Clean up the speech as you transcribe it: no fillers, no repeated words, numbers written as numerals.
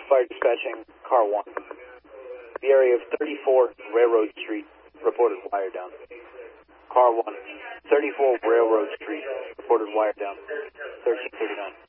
Fire dispatching car 1. The area of 34 Railroad Street reported wire down. Car 1, 34 Railroad Street reported wire down. 1339.